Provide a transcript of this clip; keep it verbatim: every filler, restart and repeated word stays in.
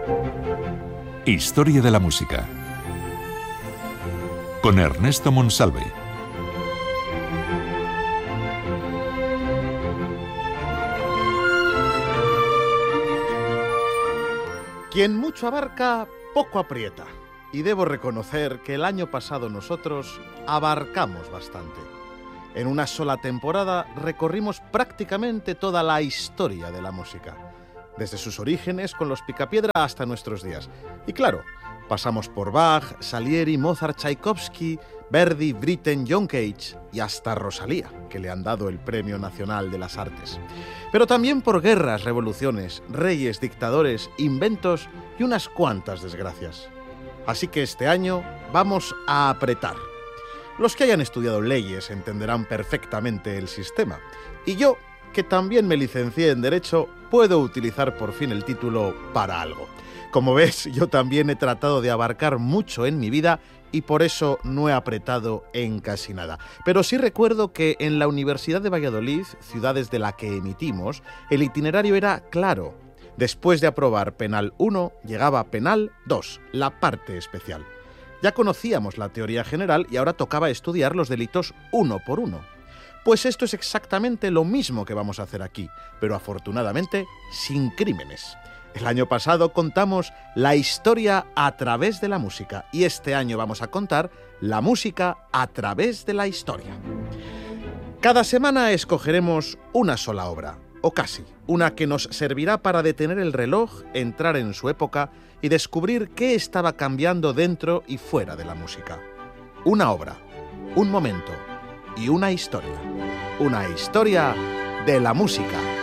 Historia de la música con Ernesto Monsalve. Quien mucho abarca, poco aprieta. Y debo reconocer que el año pasado nosotros abarcamos bastante. En una sola temporada recorrimos prácticamente toda la historia de la música, desde sus orígenes con los Picapiedra hasta nuestros días. Y claro, pasamos por Bach, Salieri, Mozart, Tchaikovsky, Verdi, Britten, John Cage y hasta Rosalía, que le han dado el Premio Nacional de las Artes. Pero también por guerras, revoluciones, reyes, dictadores, inventos y unas cuantas desgracias. Así que este año vamos a apretar. Los que hayan estudiado leyes entenderán perfectamente el sistema. Y yo, que también me licencié en Derecho, puedo utilizar por fin el título para algo. Como ves, yo también he tratado de abarcar mucho en mi vida y por eso no he apretado en casi nada. Pero sí recuerdo que en la Universidad de Valladolid, ciudad desde la que emitimos, el itinerario era claro. Después de aprobar Penal uno, llegaba Penal dos, la parte especial. Ya conocíamos la teoría general y ahora tocaba estudiar los delitos uno por uno. Pues esto es exactamente lo mismo que vamos a hacer aquí, pero afortunadamente sin crímenes. El año pasado contamos la historia a través de la música y este año vamos a contar la música a través de la historia. Cada semana escogeremos una sola obra, o casi, una que nos servirá para detener el reloj, entrar en su época y descubrir qué estaba cambiando dentro y fuera de la música. Una obra, un momento y una historia. Una historia de la música.